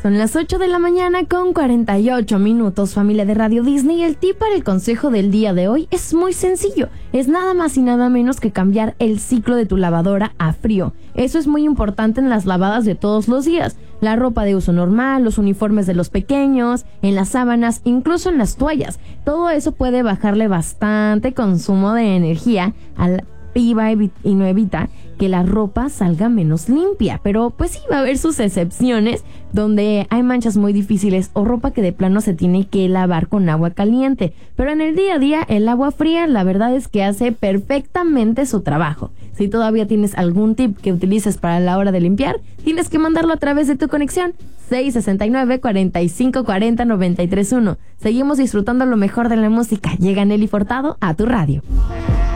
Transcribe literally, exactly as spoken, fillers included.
Son las ocho de la mañana con cuarenta y ocho minutos, familia de Radio Disney. El tip para el consejo del día de hoy es muy sencillo. Es nada más y nada menos que cambiar el ciclo de tu lavadora a frío. Eso es muy importante en las lavadas de todos los días. La ropa de uso normal, los uniformes de los pequeños, en las sábanas, incluso en las toallas. Todo eso puede bajarle bastante consumo de energía al piba y no evita que la ropa salga menos limpia, pero pues sí va a haber sus excepciones donde hay manchas muy difíciles o ropa que de plano se tiene que lavar con agua caliente, pero en el día a día el agua fría la verdad es que hace perfectamente su trabajo. Si todavía tienes algún tip que utilices para la hora de limpiar, tienes que mandarlo a través de tu conexión seis sesenta y nueve, cuarenta y cinco cuarenta, noventa y tres uno. Seguimos disfrutando lo mejor de la música. Llega Nelly Furtado a tu radio.